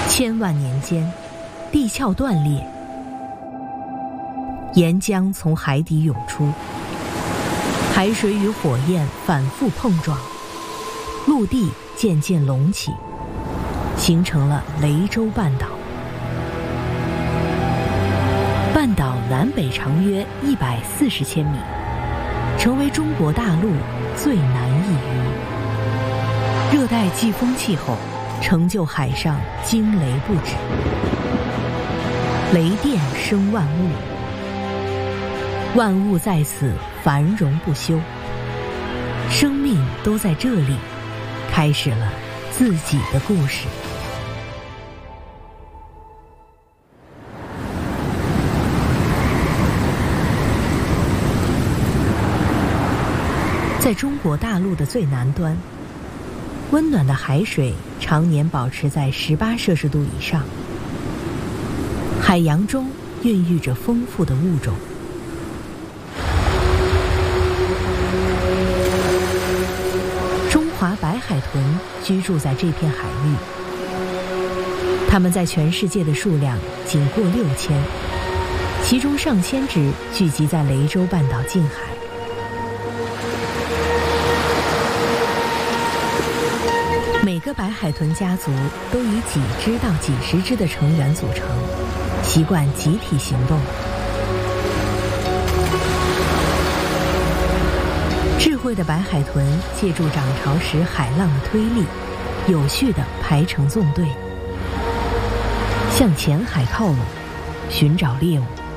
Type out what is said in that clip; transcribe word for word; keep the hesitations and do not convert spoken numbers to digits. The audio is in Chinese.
千万年间，地壳断裂，岩浆从海底涌出，海水与火焰反复碰撞，陆地渐渐隆起，形成了雷州半岛。半岛南北长约一百四十千米，成为中国大陆最南一隅。热带季风气候成就海上惊雷不止，雷电生万物，万物在此繁荣不休，生命都在这里开始了自己的故事。在中国大陆的最南端，温暖的海水常年保持在十八摄氏度以上，海洋中孕育着丰富的物种。中华白海豚居住在这片海域，它们在全世界的数量仅过六千，其中上千只聚集在雷州半岛近海。每个白海豚家族都以几只到几十只的成员组成，习惯集体行动。智慧的白海豚借助涨潮时海浪的推力，有序地排成纵队，向前海靠拢，寻找猎物。